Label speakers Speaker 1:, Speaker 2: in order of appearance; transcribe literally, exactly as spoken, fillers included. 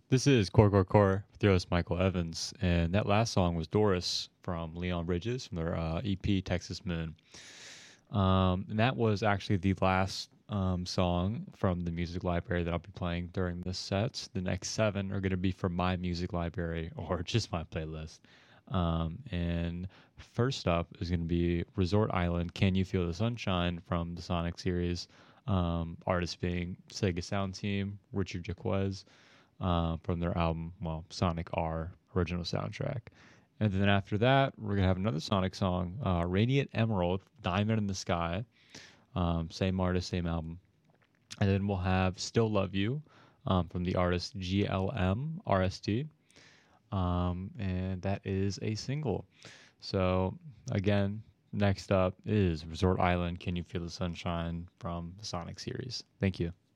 Speaker 1: This is Core Core Core with your host Michael Evans, and that last song was Doris from Leon Bridges from their uh, E P Texas Moon. Um, and that was actually the last um, song from the music library that I'll be playing during this set. The next seven are going to be from my music library or just my playlist. Um, and first up is going to be Resort Island, Can You Feel the Sunshine from the Sonic series. Um, artist being Sega Sound Team, Richard Jaquez, uh, from their album, well, Sonic R original soundtrack. And then after that, we're gonna have another Sonic song, uh, "Radiant Emerald," "Diamond in the Sky," um, same artist, same album. And then we'll have "Still Love You" um, from the artist G L M R S T, um, and that is a single. So again, next up is Resort Island, "Can You Feel the Sunshine" from the Sonic series. Thank you.